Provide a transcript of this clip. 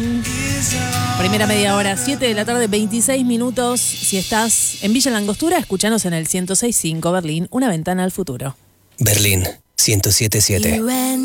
Primera media hora, 7 de la tarde, 26 minutos. Si estás en Villa Langostura, escuchanos en el 106.5 Berlín, una ventana al futuro. Berlín 107.7.